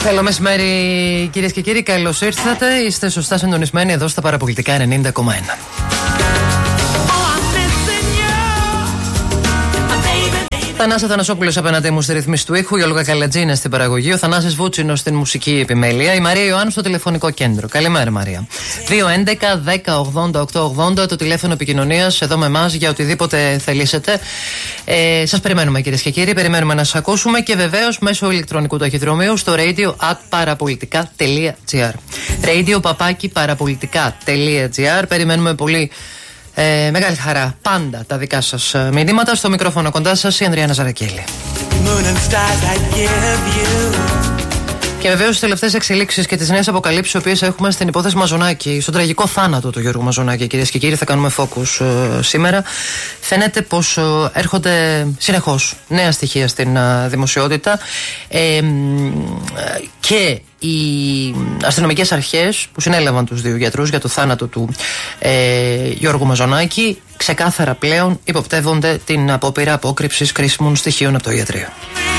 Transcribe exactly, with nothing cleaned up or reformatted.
Καλό μεσημέρι, κυρίες και κύριοι. Καλώς ήρθατε. Είστε σωστά συντονισμένοι εδώ στα Παραπολιτικά ενενήντα κόμμα ένα. Θανάση Αθανασόπουλος απέναντί μου στη ρυθμίση του ήχου, η Όλγα Καλατζίνα στην παραγωγή, ο Θανάσης Βούτσινος στην μουσική επιμέλεια, η Μαρία Ιωάννου στο τηλεφωνικό κέντρο. Καλημέρα, Μαρία. δύο έντεκα δέκα ογδόντα οκτακόσια ογδόντα το τηλέφωνο επικοινωνίας εδώ με εμάς για οτιδήποτε θελήσετε. Ε, σας περιμένουμε, κυρίες και κύριοι, περιμένουμε να σας ακούσουμε και βεβαίως μέσω ηλεκτρονικού ταχυδρομείου στο radio at παραπολιτικά τελεία gr. radio παπάκι παραπολιτικά τελεία gr. Περιμένουμε πολύ. Ε, μεγάλη χαρά πάντα τα δικά σας μηνύματα. Στο μικρόφωνο κοντά σας η Ανδριάννα Ζαρακέλη. Και βεβαίως τις τελευταίες εξελίξεις και τις νέες αποκαλύψεις, οι οποίες έχουμε στην υπόθεση Μαζονάκη, στον τραγικό θάνατο του Γιώργου Μαζονάκη, κυρίες και κύριοι, θα κάνουμε focus ε, σήμερα. Φαίνεται πως ε, έρχονται συνεχώς νέα στοιχεία στην ε, δημοσιότητα ε, ε, και οι αστυνομικές αρχές που συνέλαβαν τους δύο γιατρούς για το θάνατο του ε, Γιώργου Μαζονάκη ξεκάθαρα πλέον υποπτεύονται την απόπειρα απόκρυψης κρίσιμων στοιχείων από το ιατρείο.